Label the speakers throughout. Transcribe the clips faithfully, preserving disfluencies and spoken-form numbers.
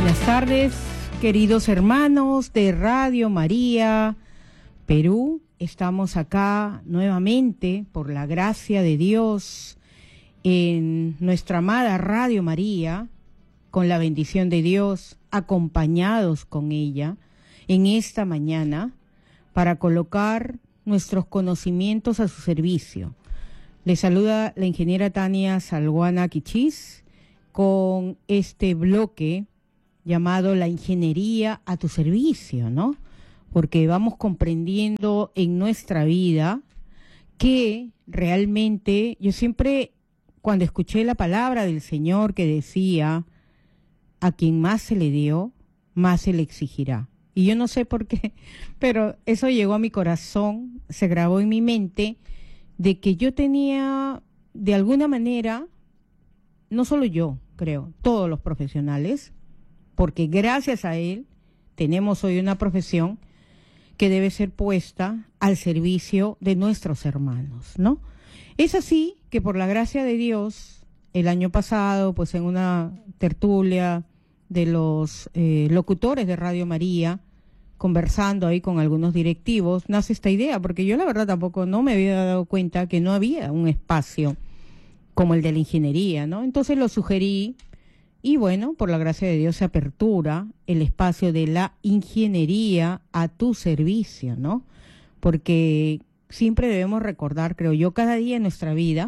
Speaker 1: Buenas tardes, queridos hermanos de Radio María Perú. Estamos acá nuevamente por la gracia de Dios en nuestra amada Radio María, con la bendición de Dios, acompañados con ella en esta mañana para colocar nuestros conocimientos a su servicio. Les saluda la ingeniera Tania Salguana Quichís con este bloque llamado La Ingeniería a tu Servicio, ¿no? Porque vamos comprendiendo en nuestra vida que realmente, yo siempre, cuando escuché la palabra del Señor que decía, a quien más se le dio, más se le exigirá. Y yo no sé por qué, pero eso llegó a mi corazón, se grabó en mi mente, de que yo tenía, de alguna manera, no solo yo, creo, todos los profesionales, porque gracias a él tenemos hoy una profesión que debe ser puesta al servicio de nuestros hermanos, ¿no? Es así que por la gracia de Dios, el año pasado, pues en una tertulia de los eh, locutores de Radio María, conversando ahí con algunos directivos, nace esta idea, porque yo la verdad tampoco no me había dado cuenta que no había un espacio como el de la ingeniería, ¿no? Entonces lo sugerí. Y bueno, por la gracia de Dios se apertura el espacio de la ingeniería a tu servicio, ¿no? Porque siempre debemos recordar, creo yo, cada día en nuestra vida,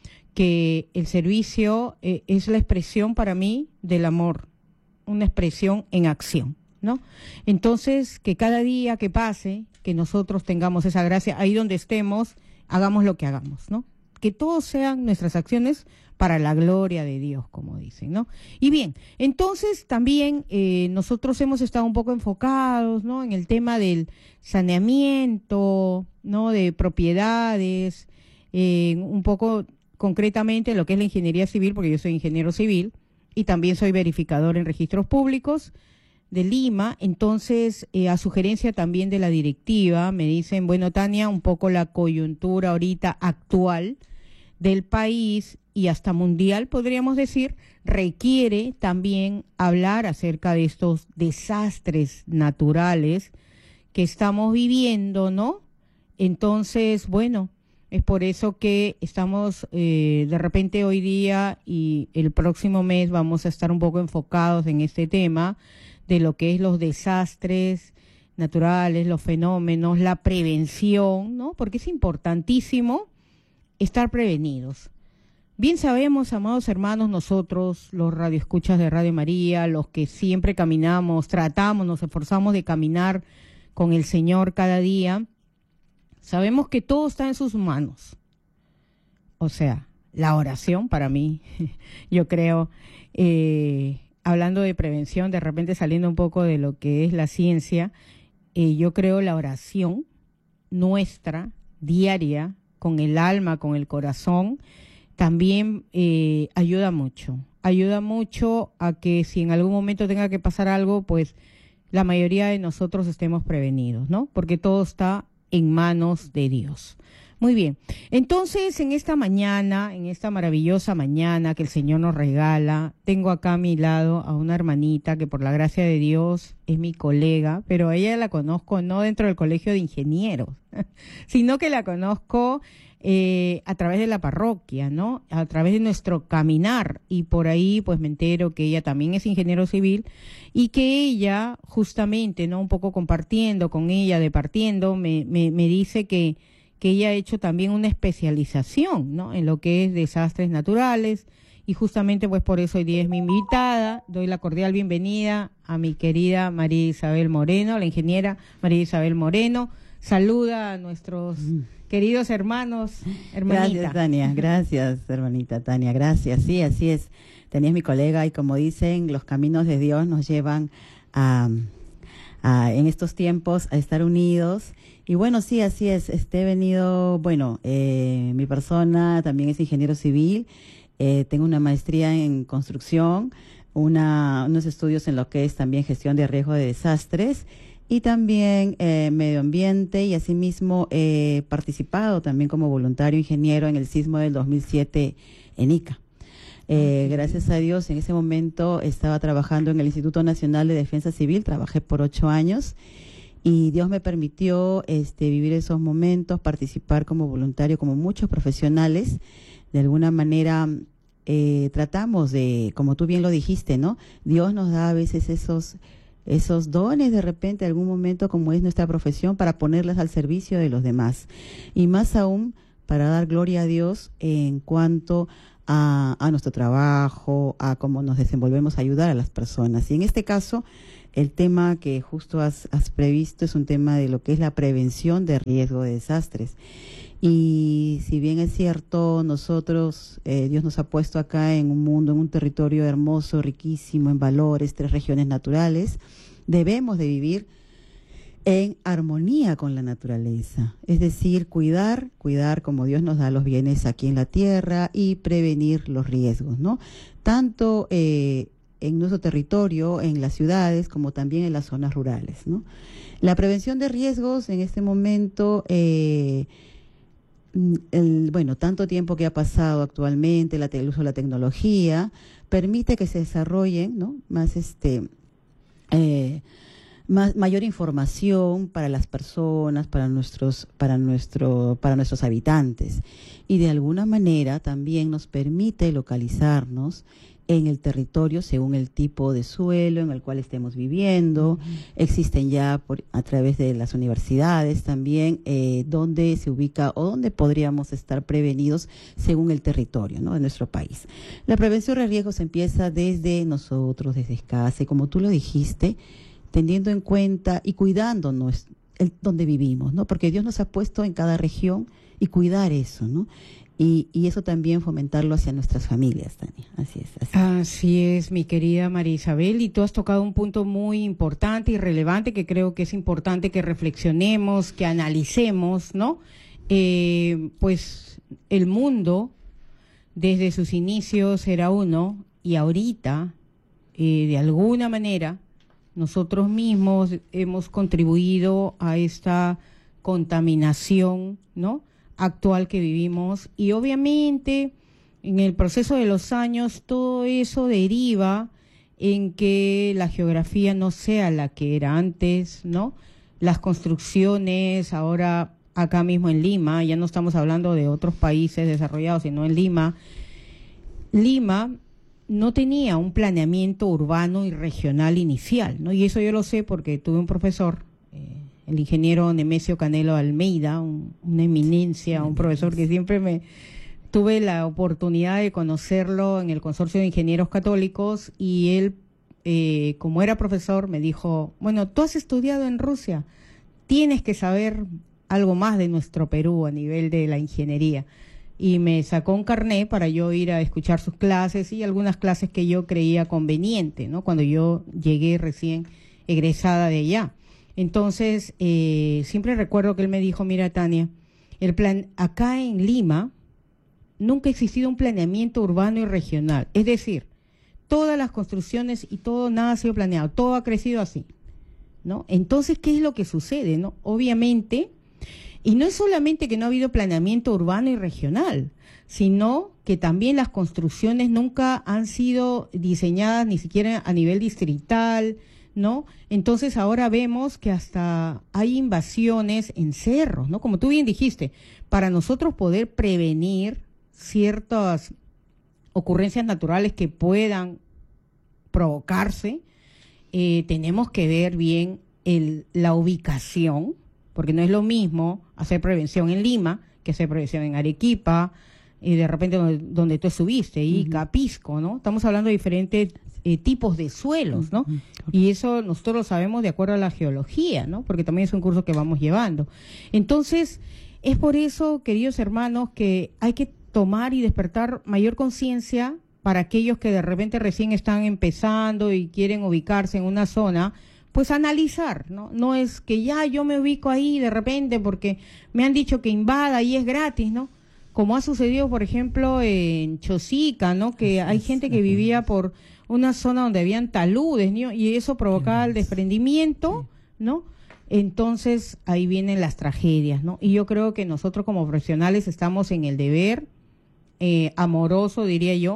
Speaker 1: que el servicio eh, es la expresión para mí del amor, una expresión en acción, ¿no? Entonces, que cada día que pase, que nosotros tengamos esa gracia, ahí donde estemos, hagamos lo que hagamos, ¿no? Que todos sean nuestras acciones para la gloria de Dios, como dicen, ¿no? Y bien, entonces también eh, nosotros hemos estado un poco enfocados, ¿no?, en el tema del saneamiento, ¿no?, de propiedades, eh, un poco concretamente lo que es la ingeniería civil, porque yo soy ingeniero civil y también soy verificador en registros públicos de Lima. Entonces, eh, a sugerencia también de la directiva, me dicen, bueno, Tania, un poco la coyuntura ahorita actual del país y hasta mundial, podríamos decir, requiere también hablar acerca de estos desastres naturales que estamos viviendo, ¿no? Entonces, bueno, es por eso que estamos eh, de repente hoy día y el próximo mes vamos a estar un poco enfocados en este tema de lo que es los desastres naturales, los fenómenos, la prevención, ¿no? Porque es importantísimo estar prevenidos. Bien sabemos, amados hermanos, nosotros, los radioescuchas de Radio María, los que siempre caminamos, tratamos, nos esforzamos de caminar con el Señor cada día, sabemos que todo está en sus manos. O sea, la oración para mí, yo creo, eh, hablando de prevención, de repente saliendo un poco de lo que es la ciencia, eh, yo creo la oración nuestra, diaria, con el alma, con el corazón, también eh, ayuda mucho. Ayuda mucho a que si en algún momento tenga que pasar algo, pues la mayoría de nosotros estemos prevenidos, ¿no? Porque todo está en manos de Dios. Muy bien. Entonces, en esta mañana, en esta maravillosa mañana que el Señor nos regala, tengo acá a mi lado a una hermanita que por la gracia de Dios es mi colega, pero a ella la conozco no dentro del colegio de ingenieros, sino que la conozco eh, a través de la parroquia, ¿no? A través de nuestro caminar, y por ahí pues me entero que ella también es ingeniero civil y que ella justamente, ¿no?, un poco compartiendo con ella, departiendo, me, me, me dice que que ella ha hecho también una especialización, ¿no?, en lo que es desastres naturales, y justamente pues por eso hoy día es mi invitada. Doy la cordial bienvenida a mi querida María Isabel Moreno, la ingeniera María Isabel Moreno. Saluda a nuestros mm. queridos hermanos, hermanita.
Speaker 2: Gracias, Tania, gracias, hermanita Tania, gracias. Sí, así es. Tania es mi colega y como dicen, los caminos de Dios nos llevan a, a en estos tiempos a estar unidos. Y bueno, sí, así es. Este, he venido, bueno, eh, mi persona también es ingeniero civil, eh, tengo una maestría en construcción, una, unos estudios en lo que es también gestión de riesgo de desastres y también eh, medio ambiente, y asimismo he participado también como voluntario ingeniero en el sismo del dos mil siete en Ica. Eh, gracias a Dios, en ese momento estaba trabajando en el Instituto Nacional de Defensa Civil, trabajé por ocho años y Dios me permitió este, vivir esos momentos, participar como voluntario, como muchos profesionales. De alguna manera eh, tratamos de, como tú bien lo dijiste, ¿no? Dios nos da a veces esos, esos dones de repente, algún momento como es nuestra profesión, para ponerlas al servicio de los demás. Y más aún, para dar gloria a Dios en cuanto a, a nuestro trabajo, a cómo nos desenvolvemos a ayudar a las personas. Y en este caso, el tema que justo has, has previsto es un tema de lo que es la prevención de riesgo de desastres. Y si bien es cierto, nosotros, eh, Dios nos ha puesto acá en un mundo, en un territorio hermoso, riquísimo en valores, tres regiones naturales, debemos de vivir en armonía con la naturaleza, es decir, cuidar, cuidar como Dios nos da los bienes aquí en la tierra y prevenir los riesgos, ¿no? Tanto eh, en nuestro territorio, en las ciudades, como también en las zonas rurales, ¿no? La prevención de riesgos en este momento, eh, el, bueno, tanto tiempo que ha pasado actualmente, la, el uso de la tecnología, permite que se desarrollen, ¿no? Más este... Eh, Más, mayor información para las personas, para nuestros, para nuestro, para nuestros habitantes, y de alguna manera también nos permite localizarnos en el territorio según el tipo de suelo en el cual estemos viviendo. Uh-huh. Existen ya por, a través de las universidades también eh, donde se ubica o donde podríamos estar prevenidos según el territorio, ¿no?, de nuestro país. La prevención de riesgos empieza desde nosotros, desde casa, y como tú lo dijiste, teniendo en cuenta y cuidándonos el, donde vivimos, ¿no? Porque Dios nos ha puesto en cada región, y cuidar eso, ¿no? Y, y eso también fomentarlo hacia nuestras familias, Tania. Así es. Así.
Speaker 1: Así es, mi querida María Isabel, y tú has tocado un punto muy importante y relevante que creo que es importante que reflexionemos, que analicemos, ¿no? Eh, pues el mundo desde sus inicios era uno, y ahorita, eh, de alguna manera, nosotros mismos hemos contribuido a esta contaminación, ¿no?, actual que vivimos, y obviamente en el proceso de los años todo eso deriva en que la geografía no sea la que era antes, ¿no? Las construcciones ahora acá mismo en Lima, ya no estamos hablando de otros países desarrollados, sino en Lima. Lima no tenía un planeamiento urbano y regional inicial, ¿no? Y eso yo lo sé porque tuve un profesor, eh, el ingeniero Nemesio Canelo Almeida, un, una eminencia, un profesor que siempre me tuve la oportunidad de conocerlo en el Consorcio de Ingenieros Católicos, y él, eh, como era profesor, me dijo, bueno, tú has estudiado en Rusia, tienes que saber algo más de nuestro Perú a nivel de la ingeniería. Y me sacó un carné para yo ir a escuchar sus clases, y algunas clases que yo creía conveniente, ¿no?, cuando yo llegué recién egresada de allá. Entonces, eh, siempre recuerdo que él me dijo, mira, Tania, el plan acá en Lima nunca ha existido un planeamiento urbano y regional. Es decir, todas las construcciones y todo, nada ha sido planeado, todo ha crecido así, ¿no? Entonces, ¿qué es lo que sucede, no? Obviamente... Y no es solamente que no ha habido planeamiento urbano y regional, sino que también las construcciones nunca han sido diseñadas ni siquiera a nivel distrital, ¿no? Entonces ahora vemos que hasta hay invasiones en cerros, ¿no? Como tú bien dijiste, para nosotros poder prevenir ciertas ocurrencias naturales que puedan provocarse, eh, tenemos que ver bien el, la ubicación, porque no es lo mismo hacer prevención en Lima que hacer prevención en Arequipa, y de repente donde, donde tú estuviste, Ica, uh-huh. Pisco, ¿no? Estamos hablando de diferentes eh, tipos de suelos, ¿no? Uh-huh. Y eso nosotros lo sabemos de acuerdo a la geología, ¿no? Porque también es un curso que vamos llevando. Entonces, es por eso, queridos hermanos, que hay que tomar y despertar mayor conciencia para aquellos que de repente recién están empezando y quieren ubicarse en una zona. Pues analizar, ¿no? No es que ya yo me ubico ahí de repente porque me han dicho que invada y es gratis, ¿no? Como ha sucedido, por ejemplo, en Chosica, ¿no? Que hay gente que vivía por una zona donde habían taludes, ¿no? Y eso provocaba el desprendimiento, ¿no? Entonces ahí vienen las tragedias, ¿no? Y yo creo que nosotros como profesionales estamos en el deber eh, amoroso, diría yo,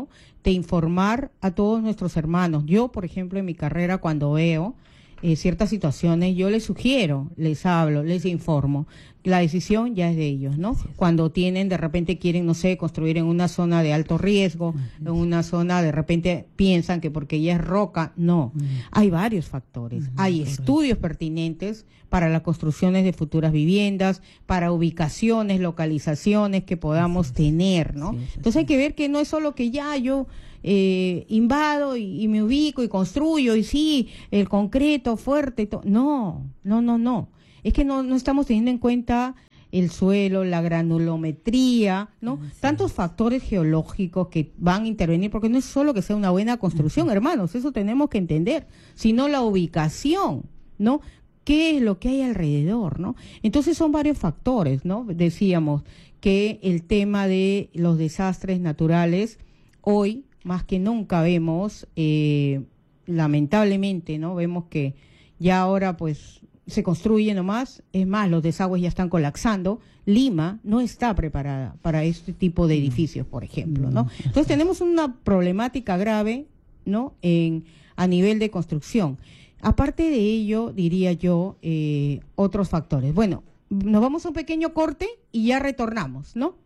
Speaker 1: de informar a todos nuestros hermanos. Yo, por ejemplo, en mi carrera, cuando veo eh, ciertas situaciones, yo les sugiero, les hablo, les informo. La decisión ya es de ellos, ¿no?
Speaker 2: Así es.
Speaker 1: Cuando tienen, de repente quieren, no sé, construir en una zona de alto riesgo, en una zona, de repente piensan que porque ya es roca, no.
Speaker 2: Mm.
Speaker 1: Hay varios factores.
Speaker 2: Ujú,
Speaker 1: Hay
Speaker 2: correcto.
Speaker 1: estudios pertinentes para las construcciones de futuras viviendas, para ubicaciones, localizaciones que podamos
Speaker 2: Así es.
Speaker 1: tener, ¿no?
Speaker 2: Así es, así
Speaker 1: Entonces hay
Speaker 2: es.
Speaker 1: que ver que no es solo que ya yo eh, invado y, y me ubico y construyo y sí, el concreto fuerte y todo. No, no, no, no. Es que no, no estamos teniendo en cuenta el suelo, la granulometría, ¿no?
Speaker 2: Así
Speaker 1: Tantos
Speaker 2: es.
Speaker 1: factores geológicos que van a intervenir, porque no es solo que sea una buena construcción, hermanos, eso tenemos que entender, sino la ubicación, ¿no? ¿Qué es lo que hay alrededor, ¿no? Entonces son varios factores, ¿no? Decíamos que el tema de los desastres naturales, hoy más que nunca vemos, eh, lamentablemente, ¿no? Vemos que ya ahora pues se construye nomás, es más, los desagües ya están colapsando. Lima no está preparada para este tipo de edificios, por ejemplo, ¿no? Entonces tenemos una problemática grave, ¿no? En, a nivel de construcción. Aparte de ello, diría yo, eh, otros factores. Bueno, nos vamos a un pequeño corte y ya retornamos, ¿no?